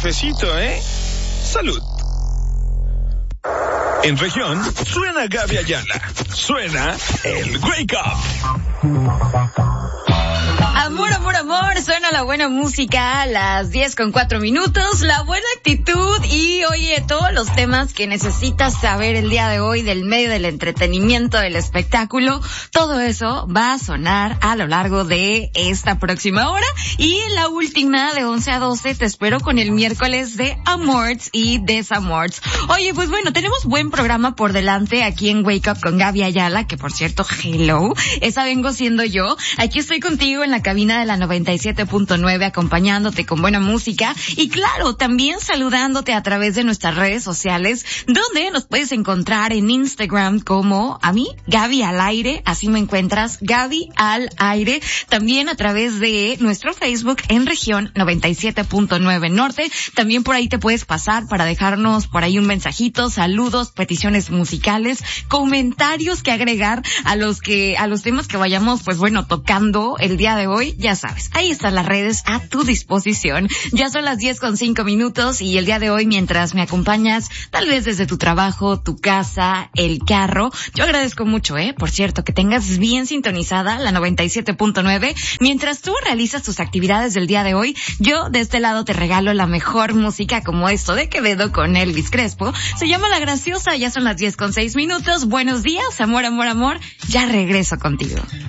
cafecito, ¿eh? Salud. En región, suena Gaby Ayala. Suena el Wake Up. Amor, amor, amor, suena la buena música a las 10:04, la buena actitud y oye, todos los temas que necesitas saber el día de hoy del medio del entretenimiento, del espectáculo, todo eso va a sonar a lo largo de esta próxima hora y la última de 11 a 12 te espero con el miércoles de Amorts y Desamorts. Oye, pues bueno, tenemos buen programa por delante aquí en Wake Up con Gaby Ayala, que por cierto, hello, esa vengo siendo yo. Aquí estoy contigo en la cabina de la 97.9 acompañándote con buena música y claro, también saludándote a través de nuestras redes sociales donde nos puedes encontrar en Instagram como a mí, Gaby al aire, así me encuentras, Gaby al aire, también a través de nuestro Facebook en región 97.9 Norte, también por ahí te puedes pasar para dejarnos por ahí un mensajito, saludos, peticiones musicales, comentarios que agregar a los temas que vayamos pues bueno tocando el día de hoy, ya sabes, ahí están las redes a tu disposición. Ya son las 10:05 y el día de hoy mientras me acompañas, tal vez desde tu trabajo, tu casa, el carro, yo agradezco mucho, por cierto, que tengas bien sintonizada la 97.9. Mientras tú realizas tus actividades del día de hoy, yo de este lado te regalo la mejor música como esto de Quevedo con Elvis Crespo. Se llama La Graciosa, ya son las 10:06. Buenos días, amor, amor, amor. Ya regreso contigo.